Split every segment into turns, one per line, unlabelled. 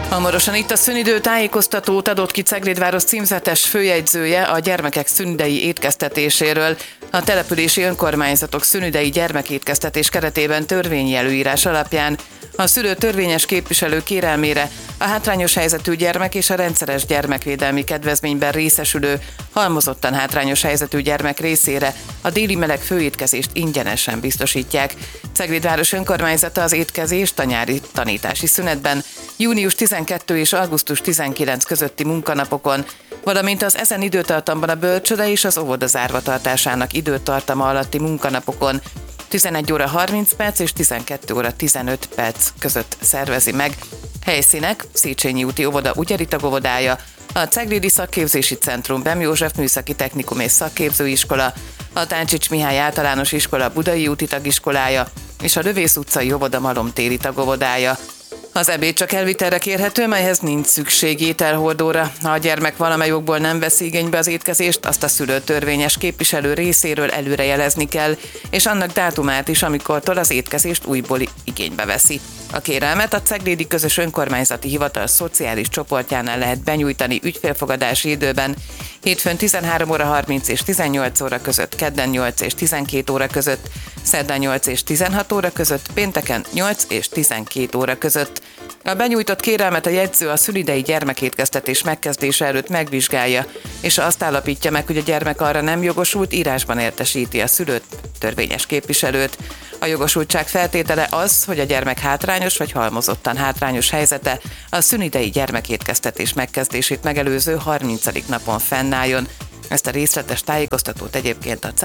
Hamarosan itt a szünidő tájékoztatót adott ki Ceglédváros címzetes főjegyzője a gyermekek szünidei étkeztetéséről. A települési önkormányzatok szünidei gyermekétkeztetés keretében törvényi előírás alapján a szülő törvényes képviselő kérelmére a hátrányos helyzetű gyermek és a rendszeres gyermekvédelmi kedvezményben részesülő, halmozottan hátrányos helyzetű gyermek részére a déli meleg főétkezést ingyenesen biztosítják. Ceglédváros önkormányzata az étkezést a nyári tanítási szünetben június 12 és augusztus 19 közötti munkanapokon, valamint az ezen időtartamban a bölcsőde és az óvoda zárva tartásának időtartama alatti munkanapokon 11 óra 30 perc és 12 óra 15 perc között szervezi meg. Helyszínek: Széchenyi úti óvoda Ugyeri tagóvodája, a Ceglédi Szakképzési Centrum Bem József Műszaki Technikum és Szakképzőiskola, a Táncsics Mihály Általános Iskola Budai úti tagiskolája és a Lövész utcai óvoda Malomtéri tagóvodája. Az ebéd csak elvitelre kérhető, melyhez nincs szükség ételhordóra. Ha a gyermek valamely okból nem veszi igénybe az étkezést, azt a szülő törvényes képviselő részéről előrejelezni kell, és annak dátumát is, amikortól az étkezést újból igénybe veszi. A kérelmet a Ceglédi Közös Önkormányzati Hivatal szociális csoportjánál lehet benyújtani ügyfélfogadási időben, hétfőn 13 óra 30 és 18 óra között, kedden 8 és 12 óra között, szerdán 8 és 16 óra között, pénteken 8 és 12 óra között. A benyújtott kérelmet a jegyző a szülidei gyermekétkeztetés megkezdése előtt megvizsgálja, és azt állapítja meg, hogy a gyermek arra nem jogosult, írásban értesíti a szülőt, törvényes képviselőt. A jogosultság feltétele az, hogy a gyermek hátrányos vagy halmozottan hátrányos helyzete a szülidei gyermekétkeztetés megkezdését megelőző 30. napon fennálljon. Ezt a részletes tájékoztatót egyébként a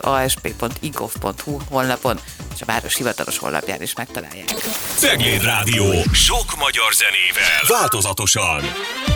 ceglet.asp.igov.hu honlapon és a város hivatalos honlapján is megtalálják.
Cegléd Rádió. Sok magyar zenével. Változatosan.